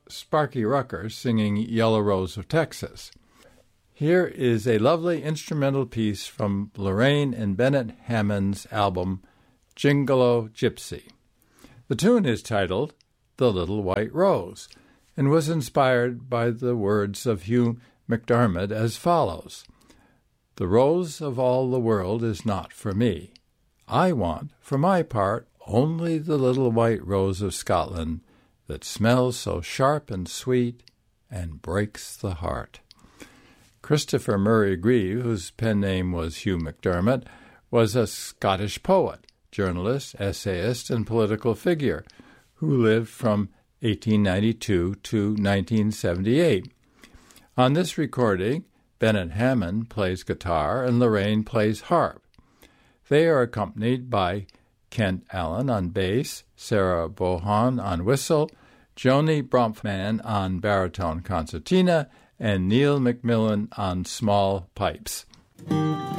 Sparky Rucker singing Yellow Rose of Texas. Here is a lovely instrumental piece from Lorraine and Bennett Hammond's album, Gingalo Gypsy. The tune is titled The Little White Rose and was inspired by the words of Hugh MacDiarmid as follows. The rose of all the world is not for me. I want, for my part, only the little white rose of Scotland that smells so sharp and sweet and breaks the heart. Christopher Murray Grieve, whose pen name was Hugh MacDiarmid, was a Scottish poet, journalist, essayist, and political figure who lived from 1892 to 1978. On this recording, Bennett Hammond plays guitar and Lorraine plays harp. They are accompanied by Kent Allen on bass, Sarah Bohan on whistle, Joni Bronfman on baritone concertina, and Neil McMillan on small pipes.